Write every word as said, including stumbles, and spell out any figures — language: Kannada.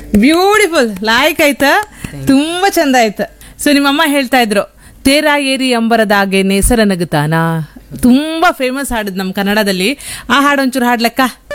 ಬ್ಯೂಟಿಫುಲ್, ಲಾಯ್ಕ್ ಆಯ್ತಾ, ತುಂಬಾ ಚಂದ ಆಯ್ತು. ಸೊ ನಿಮ್ಮಮ್ಮ ಹೇಳ್ತಾ ಇದ್ರು ತೇರ ಏರಿ ಅಂಬರದಾಗೆ ನೇಸರ ನಗುತ್ತಾನ, ತುಂಬಾ ಫೇಮಸ್ ಹಾಡಿದ್ ನಮ್ ಕನ್ನಡದಲ್ಲಿ. ಆ ಹಾಡು ಒಂಚೂರು ಹಾಡ್ಲಕ್ಕ?